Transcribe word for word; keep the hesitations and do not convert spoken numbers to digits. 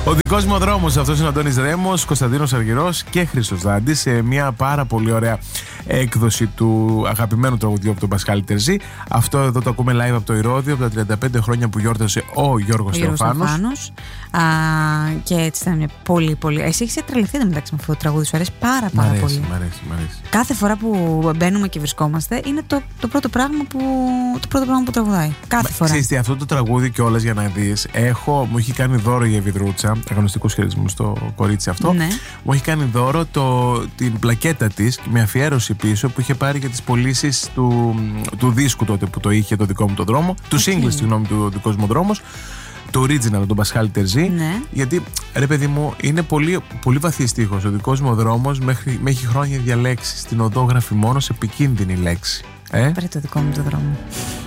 Ο δικός μου ο δρόμος, αυτός είναι ο Αντώνης Ρέμος, Κωνσταντίνος Αργυρός και Χρήστος Δάντης, σε μια πάρα πολύ ωραία έκδοση του αγαπημένου τραγουδιού από τον Πασχάλη Τερζή. Αυτό εδώ το ακούμε live από το Ηρώδειο, από τα τριάντα πέντε χρόνια που γιόρτασε ο Γιώργος Θεοφάνος. Και έτσι ήταν μια πολύ πολύ. Εσύ έχεις τρελαθεί μεταξύ με αυτό το τραγούδι, σου αρέσει πάρα πάρα μ' αρέσει, πολύ. Μ' αρέσει, μ' αρέσει. Κάθε φορά που μπαίνουμε και βρισκόμαστε είναι το, το, πρώτο, πράγμα που, το πρώτο πράγμα που τραγουδάει. Κάθε Μα, φορά. Ξέρεις τι, αυτό το τραγούδι κιόλας για να δεις, έχω, μου έχει κάνει δώρο η Ευηδρούτσα, αγωνιστικούς χαιρετισμούς στο κορίτσι αυτό. Ναι. Μου έχει κάνει δώρο το, την πλακέτα της με αφιέρωση πίσω που είχε πάρει για τις πωλήσεις του, του δίσκου τότε που το είχε το δικό μου το δρόμο, του okay. single, συγγνώμη, του δικός μου δρόμος. Το original, τον Πασχάλη Τερζή. Ναι. Γιατί, ρε παιδί μου, είναι πολύ, πολύ βαθύ στίχος. Ο δικός μου ο δρόμος μέχρι, με έχει χρόνια διαλέξει. Στην οδό γράφει μόνο σε επικίνδυνη λέξη. Ε? Πάρε το δικό μου το δρόμο.